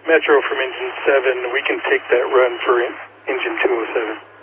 Metro from engine 7, we can take that run for engine 207.